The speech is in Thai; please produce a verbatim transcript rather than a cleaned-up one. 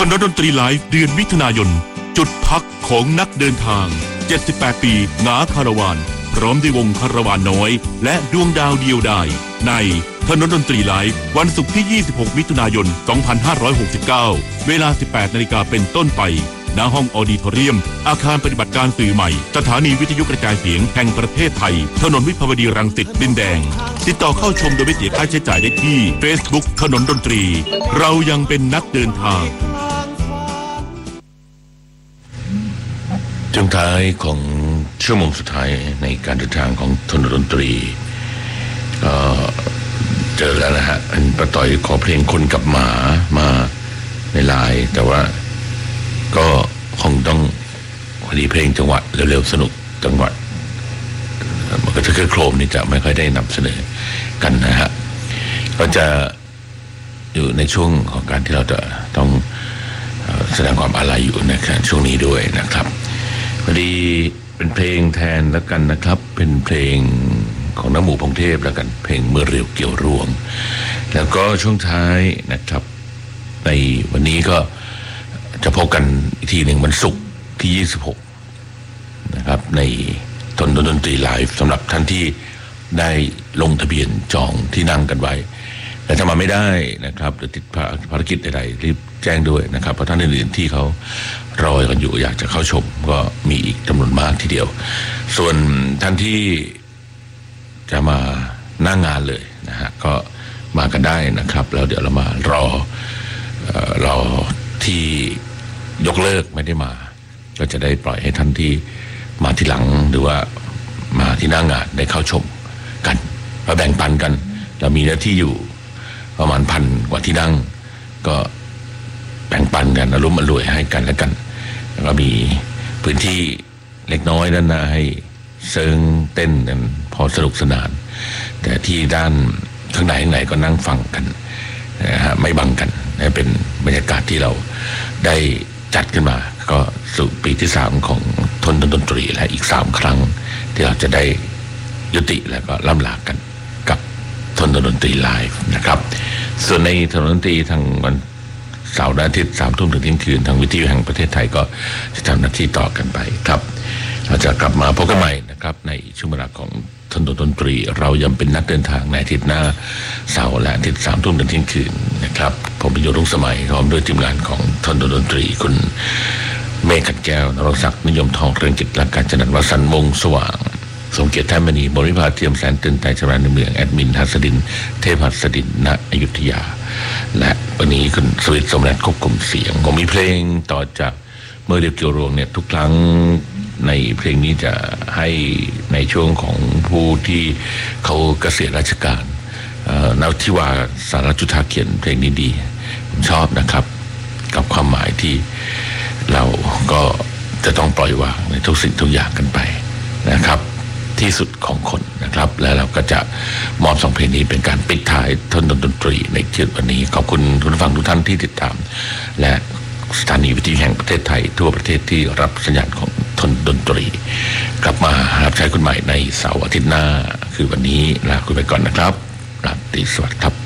นดนตรีไลฟ์เดือนมิถุนายนจุดพักของนักเดินทางเจ็ดสิบแปดปีหงาคาราวานพร้อมด้วยวงคาราวานน้อยและดวงดาวเดียวดายในถนนดนตรีไลฟ์วันศุกร์ที่ยี่สิบหกมิถุนายนสองพันห้าร้อยหกสิบเก้าเวลา สิบแปดนาฬิกาเป็นต้นไปณห้องออดิทอเรียมอาคารปฏิบัติการสื่อใหม่สถานีวิทยุกระจายเสียงแห่งประเทศไทยถนนวิภาวดีรังสิตดินแดงติดต่อเข้าชมโดยไม่เสียค่าใช้จ่ายได้ที่ Facebook ถนนดนตรีเรายังเป็นนักเดินทางช่วงท้ายของชั่วโมงสุดท้ายในการเดินทางของถนนดนตรีก็เจอแล้วนะฮะอันประต่อยขอเพลงคนกับหมามาในไลน์แต่ว่าก็คงต้องพอดีเพลงจังหวะเร็วๆสนุกจังหวะมันก็จะคือโครมนี่จะไม่ค่อยได้นำเสนอกันนะฮะก็จะอยู่ในช่วงของการที่เราจะต้องแสดงความอาลัยอยู่ในช่วงนี้ด้วยนะครับพอดีเป็นเพลงแทนแล้วกันนะครับเป็นเพลงของน้ำหมูพงเทพแล้วกันเพลงเมื่อเรียวเกี่ยวรวงแล้วก็ช่วงท้ายนะครับในวันนี้ก็จะพบกันอีกทีหนึ่งวันศุกร์ที่ยี่สิบหกนะครับในถนนดนตรีไลฟ์สำหรับท่านที่ได้ลงทะเบียนจองที่นั่งกันไว้แต่ถ้ามาไม่ได้นะครับหรือติดภารกิจใดๆรีบแจ้งด้วยนะครับเพราะท่านอื่นๆที่เขารอกันอยู่อยากจะเข้าชมก็มีอีกจำนวนมากทีเดียวส่วนท่านที่จะมาหน้างานเลยนะฮะก็มากันได้นะครับแล้วเดี๋ยวเรามารอเอ่อรอที่ยกเลิกไม่ได้มาก็จะได้ปล่อยให้ท่านที่มาทีหลังหรือว่ามาที่หน้างานได้เข้าชมกันมาแบ่งปันกันเรามีหน้าที่อยู่ประมาณพันกว่าที่นั่งก็แบ่งปันกันอารมณ์อร่วยให้กันและกันแล้วก็มีพื้นที่เล็กน้อยด้านหน้าให้เซิงเต้นกันพอสนุกสนานแต่ที่ด้านข้างในข้างในก็นั่งฟังกันนะฮะไม่บังกันนะเป็นบรรยากาศที่เราได้จัดขึ้นมาก็สู่ปีที่สามของทนดนตรีและอีกสามครั้งที่เราจะได้ยุติแล้วก็ล่ำลากันกับทนดนตรีไลฟ์นะครับส่วนในถนนดนตรีทางวันเสาร์อาทิตย์สามทุ่มถึงเที่ยงคืนทางวิทยุแห่งประเทศไทยก็จะทำหน้าที่ต่อกันไปครับเราจะกลับมาพบกันใหม่นะครับในช่วงเวลาของถนนดนตรีเรายังเป็นนักเดินทางในอาทิตย์หน้าเสาร์และอาทิตย์สามทุ่มถึงเที่ยงคืนนะครับผมเป็นโยรุ่งสมัยพร้อมด้วยทีมงานของถนนดนตรีคุณเมฆขันแก้วนรงศักดิ์นิยมทองเรืองจิตและการจันทร์วสันต์วงสว่างสมเกียรติแท้มณีบริพาเทียมแสนตื่นใจจราในเมืองแอดมินหัสดินเทพหัสดินณอยุธยาและวันนี้คุณสวิตสมรัตน์ควบคุมเสียงผมมีเพลงต่อจากเมื่อเรียบเกี่ยวรวงเนี่ยทุกครั้งในเพลงนี้จะให้ในช่วงของผู้ที่เขาเกษียณราชการนทิวาสารจุฑาเขียนเพลงนี้ดีผมชอบนะครับกับความหมายที่เราก็จะต้องปล่อยวางในทุกสิ่งทุกอย่างกันไปนะครับที่สุดของคนนะครับและเราก็จะมอบสองเพลงนี้เป็นการปิดท้ายทนดนตรีในเช้าวันนี้ขอบคุณทุกท่านทุกท่านที่ติดตามและสถานีวิทยุแห่งประเทศไทยทั่วประเทศที่รับสัญญาณของทนดนตรีกลับมารับใช้คุณใหม่ในเสาร์อาทิตย์หน้าคือวันนี้ลาคุณไปก่อนนะครับราตรีสวัสดิ์ครับ